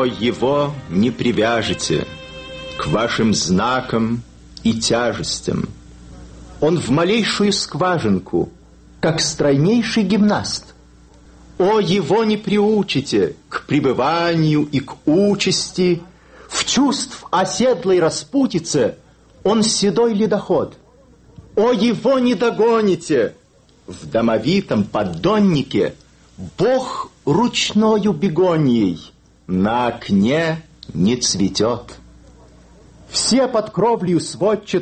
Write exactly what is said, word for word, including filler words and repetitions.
О, его не привяжете к вашим знакам и тяжестям. Он в малейшую скважинку, как стройнейший гимнаст. О, его не приучите к пребыванию и к участи. В чувств оседлой распутице он седой ледоход. О, его не догоните в домовитом поддоннике. Бог ручною бегоньей на окне не цветет. Все под кровлею сводчат